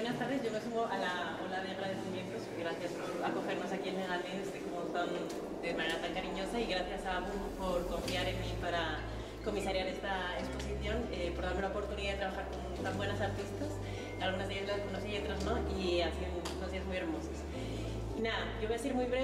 buenas tardes. Yo me sumo a la ola de agradecimientos. Gracias por acogernos aquí en Leganés de manera tan cariñosa, y gracias a ABUN por confiar en mí para comisariar esta exposición, por darme la oportunidad de trabajar con tan buenas artistas. Algunas de ellas las conocí y otras no, y han sido unos días muy hermosos. Y nada, yo voy a ser muy breve.